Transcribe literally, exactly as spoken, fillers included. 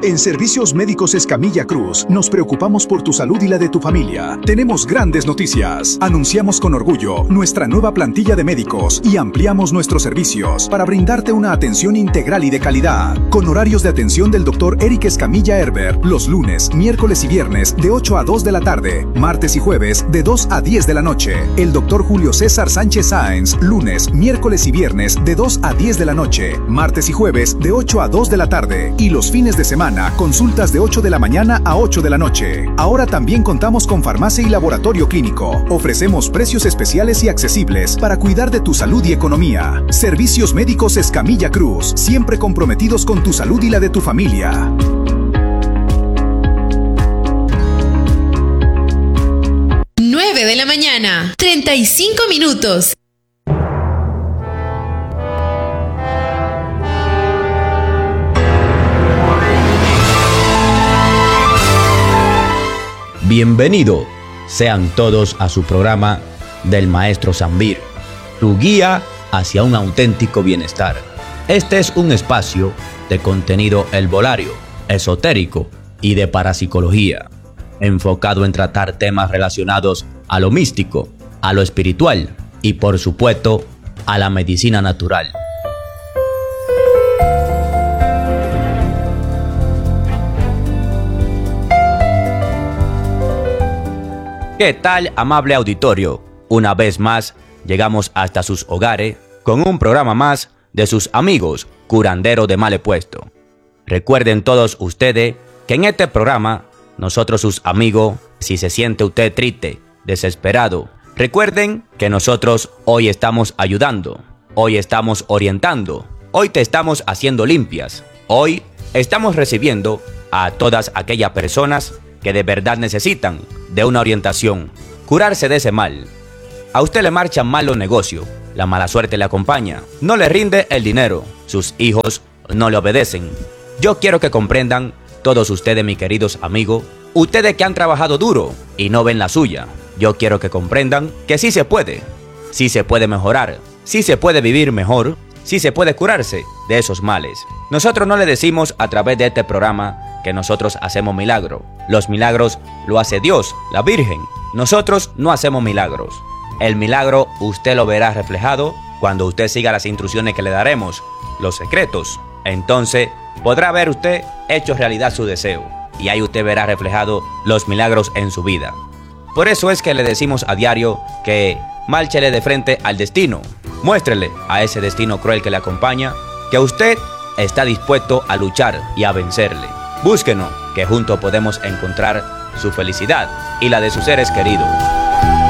En Servicios Médicos Escamilla Cruz, nos preocupamos por tu salud y la de tu familia. Tenemos grandes noticias. Anunciamos con orgullo nuestra nueva plantilla de médicos y ampliamos nuestros servicios para brindarte una atención integral y de calidad. Con horarios de atención del doctor Eric Escamilla Herbert, los lunes, miércoles y viernes de ocho a dos de la tarde, martes y jueves de dos a diez de la noche. El doctor Julio César Sánchez Sáenz, lunes, miércoles y viernes de dos a diez de la noche, martes y jueves de ocho a dos de la tarde y los fines de semana consultas de ocho de la mañana a ocho de la noche. Ahora también contamos con farmacia y laboratorio clínico. Ofrecemos precios especiales y accesibles para cuidar de tu salud y economía. Servicios Médicos Escamilla Cruz, siempre comprometidos con tu salud y la de tu familia. nueve de la mañana, treinta y cinco minutos. Bienvenido sean todos a su programa del Maestro Zambir, tu guía hacia un auténtico bienestar. Este es un espacio de contenido herbolario, esotérico y de parapsicología, enfocado en tratar temas relacionados a lo místico, a lo espiritual y, por supuesto, a la medicina natural. ¿Qué tal, amable auditorio? Una vez más, llegamos hasta sus hogares con un programa más de sus amigos curanderos de Male Puesto. Recuerden todos ustedes que en este programa, nosotros sus amigos, si se siente usted triste, desesperado, recuerden que nosotros hoy estamos ayudando, hoy estamos orientando, hoy te estamos haciendo limpias, hoy estamos recibiendo a todas aquellas personas que de verdad necesitan de una orientación, curarse de ese mal. A usted le marchan mal los negocios, la mala suerte le acompaña, no le rinde el dinero, sus hijos no le obedecen. Yo quiero que comprendan todos ustedes, mis queridos amigos, ustedes que han trabajado duro y no ven la suya. Yo quiero que comprendan que sí se puede, sí se puede mejorar, sí se puede vivir mejor, sí se puede curarse de esos males. Nosotros no le decimos a través de este programa que nosotros hacemos milagros. Los milagros lo hace Dios, la Virgen. Nosotros no hacemos milagros. El milagro usted lo verá reflejado cuando usted siga las instrucciones que le daremos, los secretos. Entonces podrá ver usted hecho realidad su deseo y ahí usted verá reflejado los milagros en su vida. Por eso es que le decimos a diario que márchele de frente al destino. Muéstrele a ese destino cruel que le acompaña que usted está dispuesto a luchar y a vencerle. Búsquenos, que juntos podemos encontrar su felicidad y la de sus seres queridos.